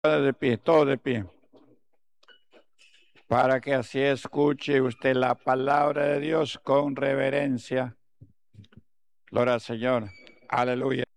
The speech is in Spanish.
de pie, todo de pie, para que así escuche usted la palabra de Dios con reverencia. Gloria al Señor. Aleluya.